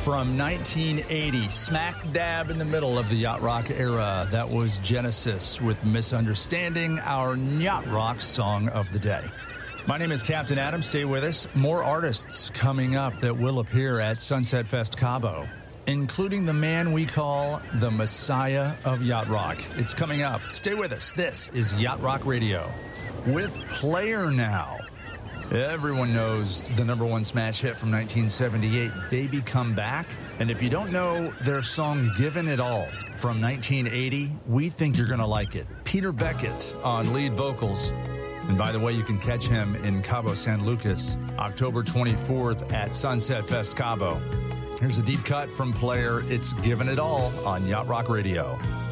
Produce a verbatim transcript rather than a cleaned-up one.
From nineteen eighty, smack dab in the middle of the yacht rock era, that was Genesis with Misunderstanding, our yacht rock song of the day. My name is Captain Adam. Stay with us. More artists coming up that will appear at Sunset Fest Cabo, including the man we call the Messiah of Yacht Rock. It's coming up. Stay with us. This is Yacht Rock Radio with Player Now. Everyone knows the number one smash hit from nineteen seventy-eight, Baby Come Back. And if you don't know their song Given It All from nineteen eighty, we think you're going to like it. Peter Beckett on lead vocals. And by the way, you can catch him in Cabo San Lucas, October twenty-fourth at Sunset Fest Cabo. Here's a deep cut from Player. It's Given It All on Yacht Rock Radio.